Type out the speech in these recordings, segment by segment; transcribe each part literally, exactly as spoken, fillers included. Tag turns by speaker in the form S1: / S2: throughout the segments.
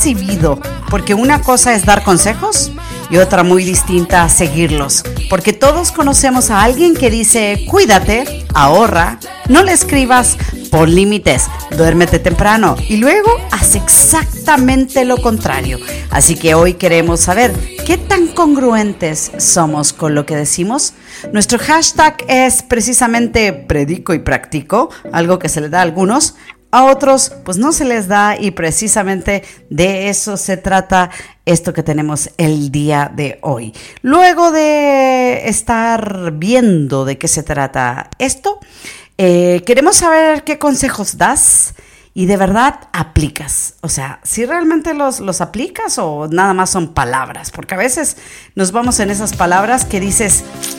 S1: recibido, porque una cosa es dar consejos y otra muy distinta a seguirlos, porque todos conocemos a alguien que dice: cuídate, ahorra, no le escribas, pon límites, duérmete temprano, y luego hace exactamente lo contrario. Así que hoy queremos saber qué tan congruentes somos con lo que decimos. Nuestro hashtag es precisamente predico y practico, algo que se le da a algunos, a otros pues no se les da, y precisamente de eso se trata esto que tenemos el día de hoy. Luego de estar viendo de qué se trata esto, eh, queremos saber qué consejos das y de verdad aplicas. O sea, si realmente los, los aplicas o nada más son palabras, porque a veces nos vamos en esas palabras que dices: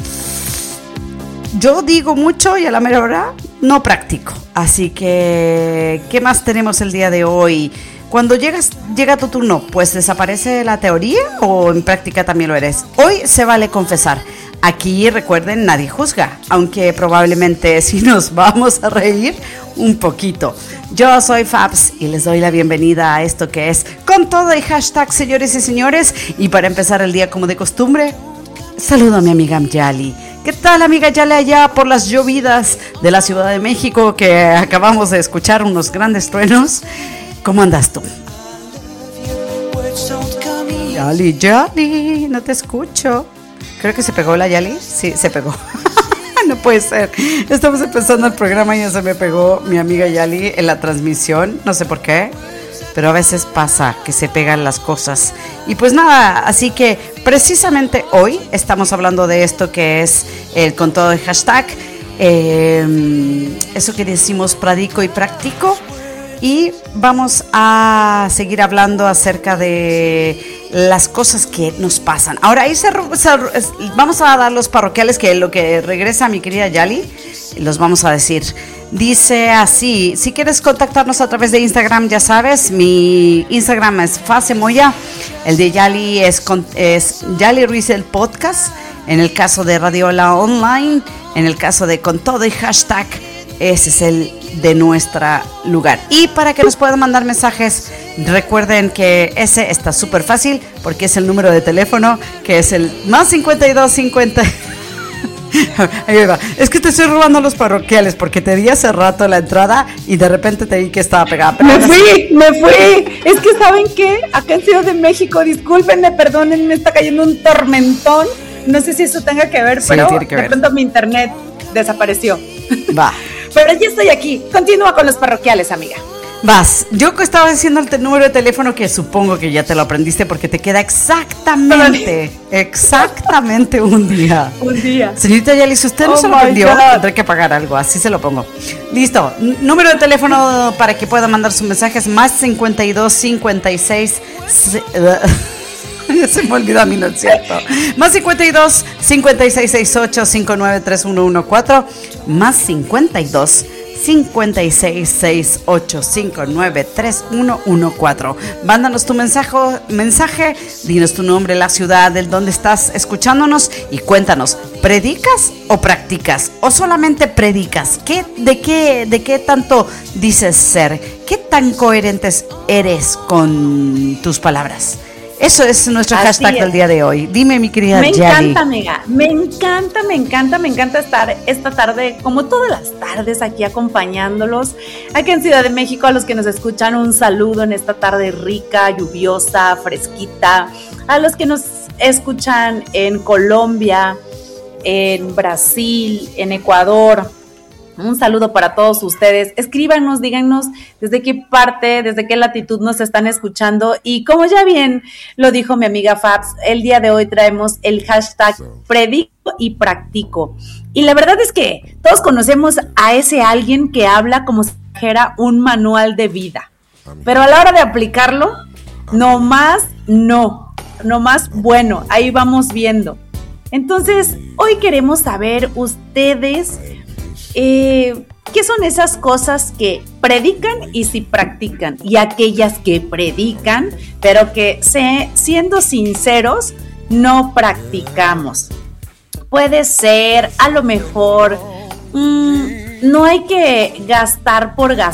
S1: yo digo mucho y a la mera hora no practico. Así que, ¿qué más tenemos el día de hoy? Cuando llegas, llega tu turno, pues ¿desaparece la teoría o en práctica también lo eres? Hoy se vale confesar. Aquí, recuerden, nadie juzga, aunque probablemente sí nos vamos a reír un poquito. Yo soy Fabs y les doy la bienvenida a esto que es Con Todo y Hashtag, señores y señores. Y para empezar el día como de costumbre, saludo a mi amiga Yali. ¿Qué tal, amiga Yali, allá por las llovidas de la Ciudad de México, que acabamos de escuchar unos grandes truenos? ¿Cómo andas tú? Yali, Yali, no te escucho. Creo que se pegó la Yali. Sí, se pegó. No puede ser. Estamos empezando el programa y ya se me pegó mi amiga Yali en la transmisión. No sé por qué, pero a veces pasa que se pegan las cosas. Y pues nada, así que precisamente hoy estamos hablando de esto que es el Con Todo el Hashtag. Eh, eso que decimos predico y practico. Y vamos a seguir hablando acerca de las cosas que nos pasan. Ahora, ahí se, se, vamos a dar los parroquiales, que lo que regresa mi querida Yali, los vamos a decir. Dice así: si quieres contactarnos a través de Instagram, ya sabes, mi Instagram es Fasemoya, el de Yali es, es Yali Ruiz el podcast, en el caso de Radiola Online, en el caso de Con Todo y Hashtag, ese es el de nuestro lugar. Y para que nos puedan mandar mensajes, recuerden que ese está súper fácil, porque es el número de teléfono, que es el más cincuenta y dos cincuenta. Ahí va. Es que te estoy robando los parroquiales, porque te di hace rato la entrada y de repente te vi que estaba pegada.
S2: Me fui, me fui. Es que ¿saben qué? Acá en Ciudad de México, discúlpenme, perdónenme, está cayendo un tormentón. No sé si eso tenga que ver, sí, pero que de ver. Pronto mi internet desapareció.
S1: Va.
S2: Pero ya estoy aquí. Continúa con los parroquiales, amiga.
S1: Vas. Yo estaba diciendo el número de teléfono, que supongo que ya te lo aprendiste porque te queda exactamente, exactamente un día.
S2: Un día.
S1: Señorita Yali, si usted no oh se lo aprendió, tendré que pagar algo. Así se lo pongo. Listo. Número de teléfono para que pueda mandar sus mensajes: más cincuenta y dos cincuenta y seis. Ya se me olvidó a mí, no es cierto. Más cincuenta y dos cincuenta y seis sesenta y ocho cincuenta y nueve treinta y uno catorce. Más cincuenta y dos cincuenta y seis sesenta y ocho cincuenta y nueve treinta y uno catorce. Mándanos tu mensaje, mensaje, dinos tu nombre, la ciudad, del donde estás escuchándonos y cuéntanos, ¿predicas o practicas? ¿O solamente predicas? ¿Qué, de, qué, ¿De qué tanto dices ser? ¿Qué tan coherentes eres con tus palabras? Eso es nuestro Así hashtag es. del día de hoy. Dime, mi querida
S2: Me
S1: Yali.
S2: encanta, amiga. Me encanta, me encanta, me encanta estar esta tarde, como todas las tardes, aquí acompañándolos. Aquí en Ciudad de México, a los que nos escuchan, un saludo en esta tarde rica, lluviosa, fresquita. A los que nos escuchan en Colombia, en Brasil, en Ecuador, un saludo para todos ustedes. Escríbanos, díganos desde qué parte, desde qué latitud nos están escuchando. Y como ya bien lo dijo mi amiga Fabs, el día de hoy traemos el hashtag predico y practico. Y la verdad es que todos conocemos a ese alguien que habla como si dijera un manual de vida. Pero a la hora de aplicarlo, no más no, no más bueno, ahí vamos viendo. Entonces, hoy queremos saber ustedes... Eh, ¿qué son esas cosas que predican y si practican? Y aquellas que predican, pero que se, siendo sinceros, no practicamos. Puede ser, a lo mejor, mmm, no hay que gastar por gastar.